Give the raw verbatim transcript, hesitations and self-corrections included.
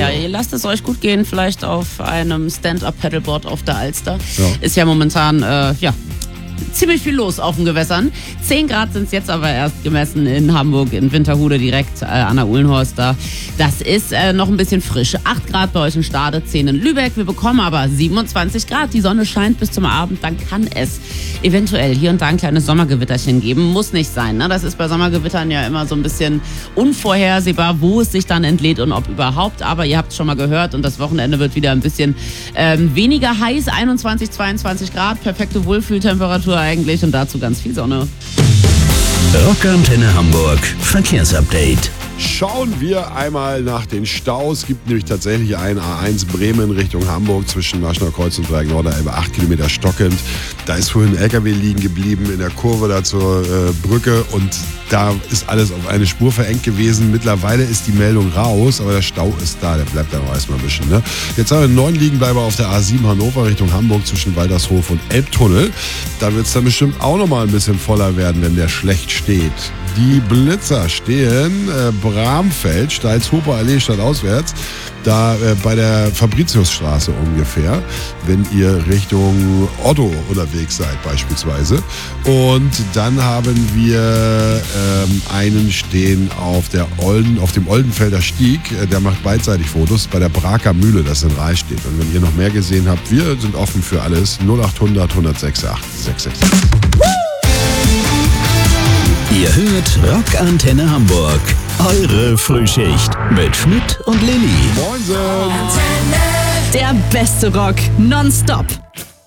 Ja, ihr lasst es euch gut gehen, vielleicht auf einem Stand-Up-Paddleboard auf der Alster. Ja. Ist ja momentan, äh, ja, ziemlich viel los auf den Gewässern. zehn Grad sind es jetzt aber erst gemessen in Hamburg, in Winterhude direkt äh, an der Uhlenhorst da. Das ist äh, noch ein bisschen frisch. acht Grad bei euch in Stade, zehn in Lübeck. Wir bekommen aber siebenundzwanzig Grad. Die Sonne scheint bis zum Abend. Dann kann es eventuell hier und da ein kleines Sommergewitterchen geben. Muss nicht sein. Ne? Das ist bei Sommergewittern ja immer so ein bisschen unvorhersehbar, wo es sich dann entlädt und ob überhaupt. Aber ihr habt es schon mal gehört und das Wochenende wird wieder ein bisschen ähm, weniger heiß. einundzwanzig, zweiundzwanzig Grad. Perfekte Wohlfühltemperatur eigentlich und dazu ganz viel Sonne. Rockantenne Hamburg Verkehrsupdate. Schauen wir einmal nach den Staus. Es gibt nämlich tatsächlich einen A eins Bremen Richtung Hamburg zwischen Maschner Kreuz und Dreieck Norderelbe, acht Kilometer stockend. Da ist vorhin ein L K W liegen geblieben in der Kurve da zur äh, Brücke und da ist alles auf eine Spur verengt gewesen. Mittlerweile ist die Meldung raus, aber der Stau ist da, der bleibt dann auch erstmal ein bisschen. Ne? Jetzt haben wir einen neuen Liegenbleiber auf der A sieben Hannover Richtung Hamburg zwischen Waltershof und Elbtunnel. Da wird es dann bestimmt auch nochmal ein bisschen voller werden, wenn der schlecht steht. Die Blitzer stehen äh, Bramfeld, Steilshofer Allee stadtauswärts, da äh, bei der Fabritiusstraße ungefähr, wenn ihr Richtung Otto unterwegs seid beispielsweise. Und dann haben wir ähm, einen stehen auf, der Olden, auf dem Oldenfelder Stieg, äh, der macht beidseitig Fotos bei der Braker Mühle, das in Reich steht. Und wenn ihr noch mehr gesehen habt, wir sind offen für alles. null acht hundert, hundertsechs, acht sechs sechs. Ihr hört Rockantenne Hamburg. Eure Frühschicht mit Schmidt und Lilly. Moinsen! Der beste Rock nonstop.